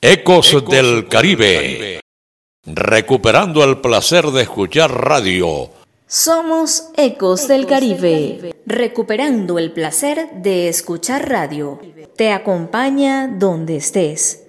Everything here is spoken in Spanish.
Ecos del Caribe, recuperando el placer de escuchar radio. Somos Ecos del Caribe, recuperando el placer de escuchar radio. Te acompaña donde estés.